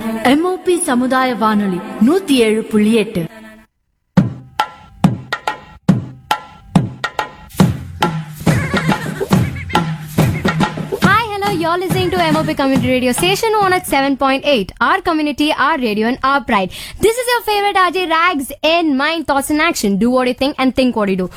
MOP சமுதாய வானொலி 107.8. You're listening to MOP Community Radio Station 107.8. Our community, our radio and our pride. This is your favorite RJ Rags in Mind, Thoughts and Action. Do what you think and think what you do.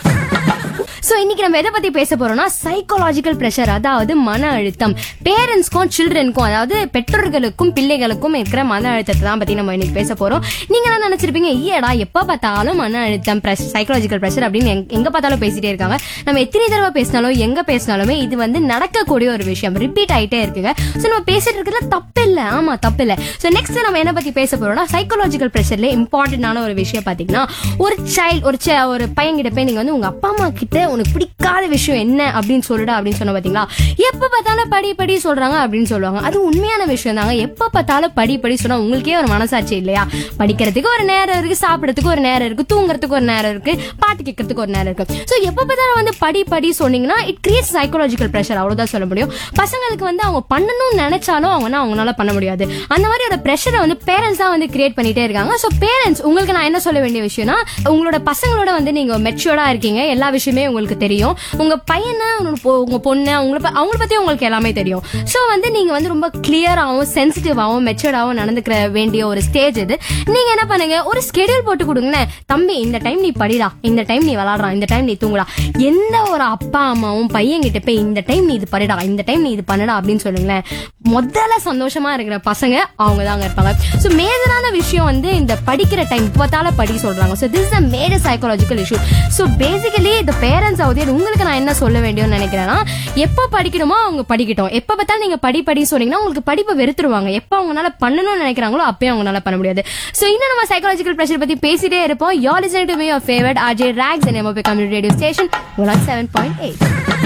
So இன்னைக்கு நம்ம எதை பத்தி பேச போறோம்னா psychological pressure, அதாவது மன அழுத்தம். பேரண்ட்ஸ்க்கும் சில்ட்ரனுக்கும், அதாவது பெற்றோர்களுக்கும் பிள்ளைகளுக்கும் இருக்கிற மன அழுத்தத்தை தான் பத்தி நம்ம இன்னைக்கு பேச போறோம். நீங்க என்ன நினைச்சிருப்பீங்க, ஈயடா எப்ப பார்த்தாலும் மன அழுத்தம், சைக்காலஜிக்கல் பிரஷர் அப்படின்னு எங்க பார்த்தாலும் பேசிட்டே இருக்காங்க. நம்ம எத்தனை தடவை பேசினாலும் எங்க பேசினாலுமே இது வந்து நடக்கக்கூடிய ஒரு விஷயம், ரிப்பீட் ஆயிட்டே இருக்குங்க. சோ நம்ம பேசிட்டு இருக்கிறதுல தப்பு இல்ல, ஆமா தப்பு இல்ல. சோ நெக்ஸ்ட் நம்ம என்ன பத்தி பேச போறோம்னா சைக்காலஜிக்கல் பிரஷர்ல இம்பார்ட்டன்டான ஒரு விஷயம் பாத்தீங்கன்னா, ஒரு சைல்டு ஒரு பையன் கிட்ட போய் நீங்க வந்து உங்க அப்பா அம்மா கிட்ட உனக்கு பிடிக்காத விஷயம் என்ன அப்படின்னு சொல்லுடா அப்படின்னு சொன்ன பாத்தீங்களா, எப்ப பார்த்தாலும் படி படி சொல்றாங்க அப்படின்னு சொல்லுவாங்க. அது உண்மையான விஷயம் தாங்க. எப்ப பார்த்தாலும் படி படி சொன்னா உங்களுக்கே ஒரு மனசாட்சி இல்லையா? படிக்கிறதுக்கு ஒரு நேரம் இருக்கு, சாப்பிடறதுக்கு ஒரு நேரம் இருக்கு, தூங்குறதுக்கு ஒரு நேரம் இருக்கு, பாட்டு கேட்கறதுக்கு ஒரு நேரம் இருக்கு. சோ எப்ப பார்த்தாலும் வந்து படி படி சொன்னீங்கன்னா இட் கிரியேட்ஸ் சைக்காலஜிக்கல் பிரஷர், அவ்வளவுதான் சொல்ல முடியும். பசங்களுக்கு வந்து அவங்க பண்ணணும்னு நினைச்சாலும் அவங்களால பண்ண முடியாது. அந்த மாதிரி ஒரு பிரஷரை வந்து பேரண்ட்ஸ் தான் வந்து கிரியேட் பண்ணிட்டே இருக்காங்க. சோ பேரண்ட்ஸ், உங்களுக்கு நான் என்ன சொல்ல வேண்டிய விஷயம்னா, உங்களோட பசங்களோட வந்து நீங்க மெச்சூர்டா இருக்கீங்க, எல்லா விஷயமே உங்களுக்கு தெரியும். உங்க பையனை, உங்க பொண்ணு, அவங்கள பத்தி உங்களுக்கு எல்லாமே தெரியும். சோ வந்து நீங்க வந்து ரொம்ப கிளியராவும் சென்சிட்டிவாவும் மெச்சூர்டாவும் நடந்துக்கிற வேண்டிய ஒரு ஸ்டேஜ் இது. நீங்க என்ன பண்ணுங்க, ஒரு ஸ்கெடியூல் போட்டு கொடுங்க. தம்பி இந்த டைம் நீ படிடா, இந்த டைம் நீ விளாடுறா, இந்த டைம் நீ தூங்குடா. எந்த ஒரு அப்பா அம்மாவும் பையன் கிட்ட போய் இந்த டைம் நீ இது படிடா, இந்த டைம் நீ இது பண்ணடா அப்படின்னு சொல்லுங்களேன், முதல்ல சந்தோஷமா இருக்கிற பசங்க அவங்க தாங்க இருப்பாங்க. சோ மேஜரான விஷயம் வந்து இந்த படிக்கிற டைம் இப்பத்தால படி சொல்றாங்க. So this is a major psychological issue. So basically the parents out there, உங்களுக்கு நான் என்ன சொல்ல வேண்டியன்னு நினைக்கிறேன்னா, எப்ப படிக்கணுமோ அவங்க படிக்கட்டும். எப்ப பார்த்தாலும் நீங்க படி சொன்னீங்கன்னா உங்களுக்கு படிப்பை வெறுத்துருவாங்க. எப்ப அவங்களால பண்ணணும்னு நினைக்கிறாங்களோ அப்பயும் அவங்களால பண்ண முடியாது. சோ இன்னும் நம்ம சைக்காலஜிக்கல் பிரஷர் பத்தி பேசிட்டே இருப்போம். You're listening to me, your favorite RJ Rags and MOP Community Radio Station 107.8.